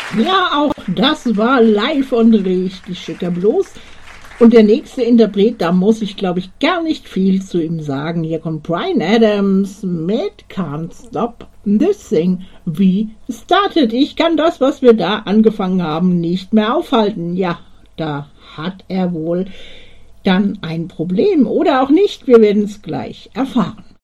Ja, auch das war live und richtig schicker bloß. Und der nächste Interpret, da muss ich, glaube ich, gar nicht viel zu ihm sagen. Hier kommt Bryan Adams mit Can't Stop This Thing. Wie started? Ich kann das, was wir da angefangen haben, nicht mehr aufhalten. Ja, da hat er wohl dann ein Problem. Oder auch nicht. Wir werden es gleich erfahren.